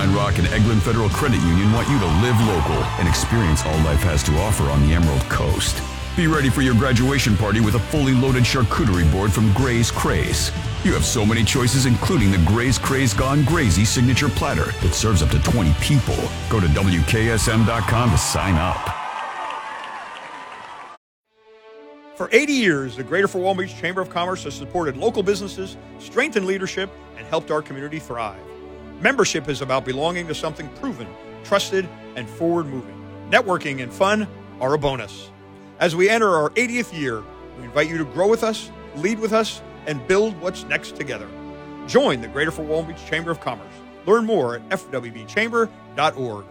99 Rock and Eglin Federal Credit Union want you to live local and experience all life has to offer on the Emerald Coast. Be ready for your graduation party with a fully loaded charcuterie board from Gray's Craze. You have so many choices, including the Gray's Craze Gone Grazy signature platter that serves up to 20 people. Go to WKSM.com to sign up. For 80 years, the Greater Fort Walton Beach Chamber of Commerce has supported local businesses, strengthened leadership, and helped our community thrive. Membership is about belonging to something proven, trusted, and forward-moving. Networking and fun are a bonus. As we enter our 80th year, we invite you to grow with us, lead with us, and build what's next together. Join the Greater Fort Walton Beach Chamber of Commerce. Learn more at fwbchamber.org.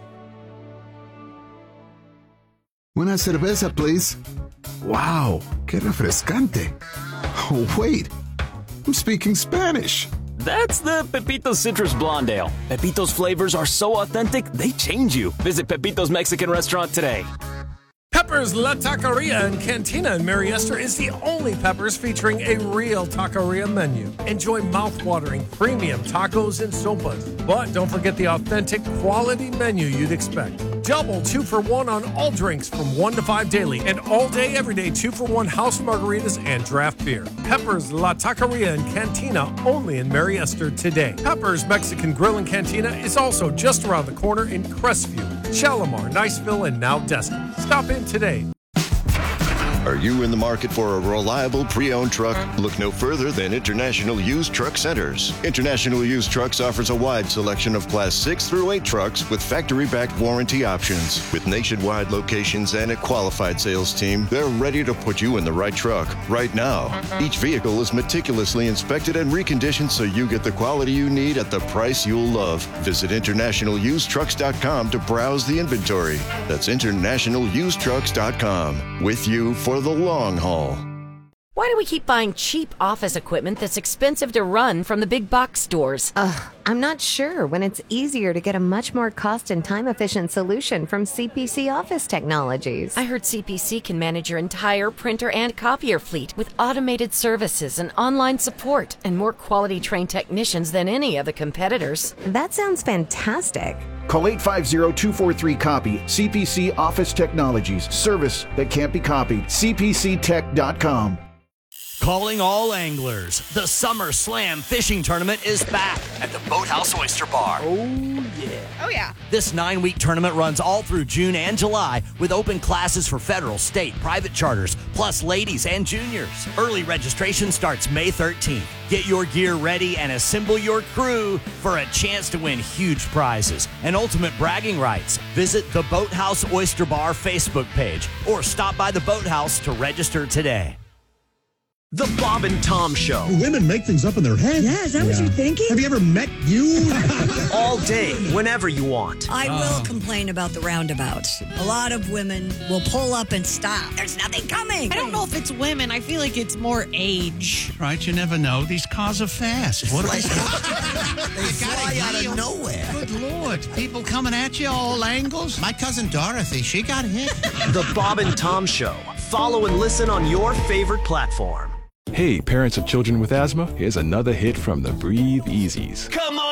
Una cerveza, please. Wow, qué refrescante. Oh, wait, I'm speaking Spanish. That's the Pepito's Citrus Blonde Ale. Pepito's flavors are so authentic, they change you. Visit Pepito's Mexican restaurant today. Peppers La Taqueria and Cantina in Mary Esther is the only Peppers featuring a real taqueria menu. Enjoy mouth-watering premium tacos and sopas. But don't forget the authentic quality menu you'd expect. Double 2-for-1 on all drinks from 1 to 5 daily and all day, every day 2-for-1 house margaritas and draft beer. Peppers La Taqueria and Cantina only in Mary Esther today. Peppers Mexican Grill and Cantina is also just around the corner in Crestview, Shalimar, Niceville, and now Destin. Stop in today. Are you in the market for a reliable pre-owned truck? Look no further than International Used Truck Centers. International Used Trucks offers a wide selection of Class 6 through 8 trucks with factory-backed warranty options. With nationwide locations and a qualified sales team, they're ready to put you in the right truck right now. Each vehicle is meticulously inspected and reconditioned so you get the quality you need at the price you'll love. Visit InternationalUsedTrucks.com to browse the inventory. That's InternationalUsedTrucks.com. With you for the long haul. Why do we keep buying cheap office equipment that's expensive to run from the big box stores? I'm not sure when it's easier to get a much more cost and time-efficient solution from CPC Office Technologies. I heard CPC can manage your entire printer and copier fleet with automated services and online support and more quality-trained technicians than any of the competitors. That sounds fantastic. Call 850-243-COPY. CPC Office Technologies. Service that can't be copied. CPCTech.com. Calling all anglers. The Summer Slam Fishing Tournament is back at the Boathouse Oyster Bar. Oh, yeah. Oh, yeah. This 9-week tournament runs all through June and July with open classes for federal, state, private charters, plus ladies and juniors. Early registration starts May 13th. Get your gear ready and assemble your crew for a chance to win huge prizes and ultimate bragging rights. Visit the Boathouse Oyster Bar Facebook page or stop by the Boathouse to register today. The Bob and Tom Show. Women make things up in their head. Yeah, is that what you're thinking? Have you ever met you? All day, whenever you want. I will complain about the roundabouts. A lot of women will pull up and stop. There's nothing coming. I don't know if it's women. I feel like it's more age. Right, you never know. These cars are fast. What they fly out of nowhere. Good Lord. People coming at you all angles. My cousin Dorothy, she got hit. The Bob and Tom Show. Follow and listen on your favorite platform. Hey, parents of children with asthma, here's another hit from the Breathe Easies. Come on!